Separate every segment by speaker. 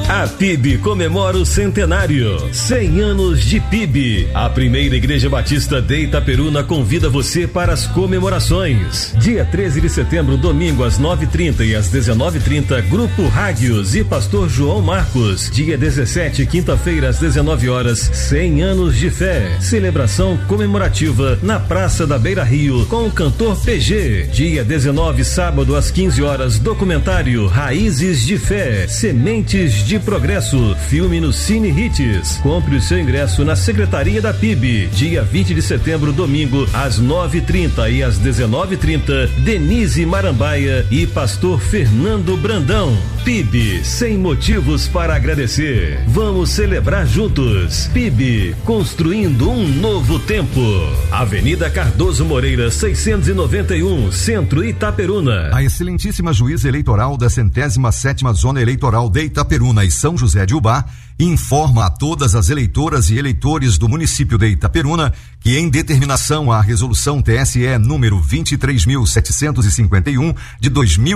Speaker 1: A PIB comemora o centenário. 100 anos de PIB. A primeira Igreja Batista de Itaperuna convida você para as comemorações. Dia 13 de setembro, domingo, às 9h30 e às 19h30, Grupo Rádios e Pastor João Marcos. Dia 17, quinta-feira, às 19 horas, 100 anos de fé. Celebração comemorativa na Praça da Beira Rio com o cantor PG. Dia 19, sábado, às 15 horas, documentário Raízes de Fé, Sementes de Progresso, filme no Cine Hits. Compre o seu ingresso na Secretaria da PIB. Dia 20 de setembro, domingo, às 9h30 e às 19h30, Denise Marambaia e Pastor Fernando Brandão. PIB, sem motivos para agradecer. Vamos celebrar juntos. PIB, construindo um novo tempo. Avenida Cardoso Moreira, 691, Centro Itaperuna.
Speaker 2: A excelentíssima juíza eleitoral da 107ª Zona Eleitoral de Itaperuna e São José de Ubá informa a todas as eleitoras e eleitores do município de Itaperuna que, em determinação à resolução TSE número 23.751 de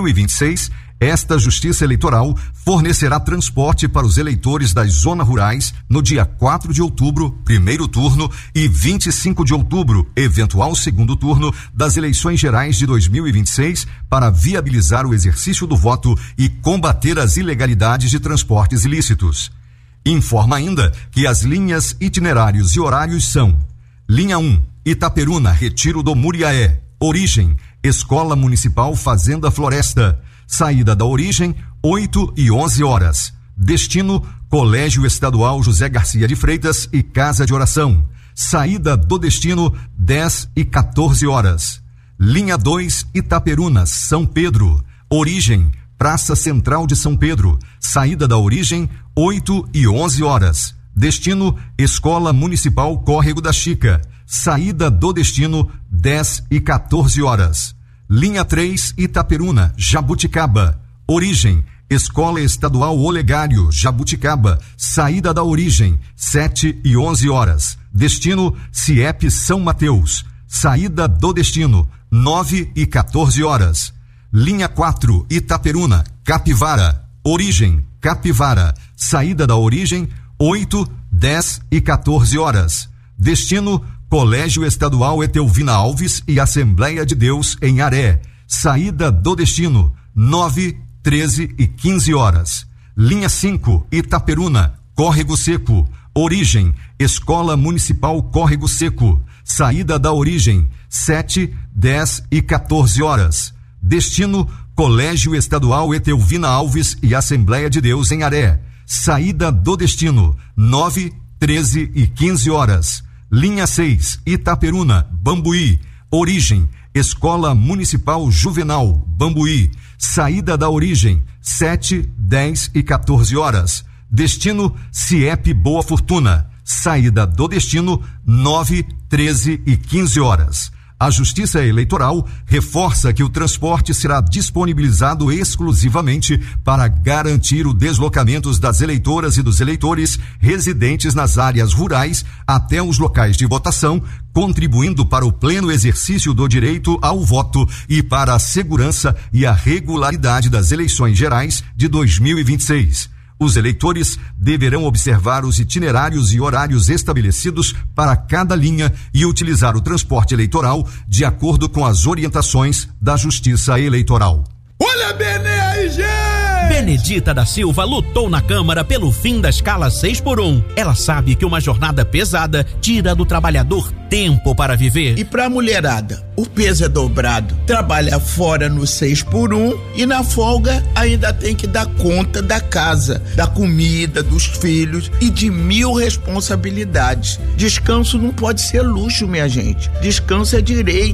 Speaker 2: 2026, esta Justiça Eleitoral fornecerá transporte para os eleitores das zonas rurais no dia 4 de outubro, primeiro turno, e 25 de outubro, eventual segundo turno, das eleições gerais de 2026, para viabilizar o exercício do voto e combater as ilegalidades de transportes ilícitos. Informa ainda que as linhas, itinerários e horários são: linha 1, Itaperuna, Retiro do Muriaé. Origem, Escola Municipal Fazenda Floresta. Saída da origem, 8 e 11 horas. Destino, Colégio Estadual José Garcia de Freitas e Casa de Oração. Saída do destino, 10 e 14 horas. Linha 2, Itaperuna, São Pedro. Origem, Praça Central de São Pedro. Saída da origem, 8 e 11 horas. Destino, Escola Municipal Córrego da Chica. Saída do destino, 10 e 14 horas. Linha 3, Itaperuna, Jabuticaba. Origem, Escola Estadual Olegário, Jabuticaba. Saída da origem, 7 e 11 horas. Destino, CIEP São Mateus. Saída do destino, 9 e 14 horas. Linha 4, Itaperuna, Capivara. Origem, Capivara. Saída da origem, 8, 10 e 14 horas. Destino, Colégio Estadual Etelvina Alves e Assembleia de Deus em Aré. Saída do destino, 9, 13 e 15 horas. Linha 5, Itaperuna, Córrego Seco. Origem, Escola Municipal Córrego Seco. Saída da origem, 7, 10 e 14 horas. Destino, Colégio Estadual Etelvina Alves e Assembleia de Deus em Aré. Saída do destino, 9, 13 e 15 horas. Linha 6, Itaperuna, Bambuí. Origem, Escola Municipal Juvenal, Bambuí. Saída da origem, 7, 10 e 14 horas. Destino, CIEP Boa Fortuna. Saída do destino, 9, 13 e 15 horas. A Justiça Eleitoral reforça que o transporte será disponibilizado exclusivamente para garantir o deslocamento das eleitoras e dos eleitores residentes nas áreas rurais até os locais de votação, contribuindo para o pleno exercício do direito ao voto e para a segurança e a regularidade das eleições gerais de 2026. Os eleitores deverão observar os itinerários e horários estabelecidos para cada linha e utilizar o transporte eleitoral de acordo com as orientações da Justiça Eleitoral.
Speaker 3: Olha, Benê aí, gente!
Speaker 4: Benedita da Silva lutou na Câmara pelo fim da escala 6x1. Ela sabe que uma jornada pesada tira do trabalhador tempo para viver.
Speaker 3: E pra mulherada, o peso é dobrado. Trabalha fora no 6x1 e na folga ainda tem que dar conta da casa, da comida, dos filhos e de 1000 responsabilidades. Descanso não pode ser luxo, minha gente. Descanso é direito.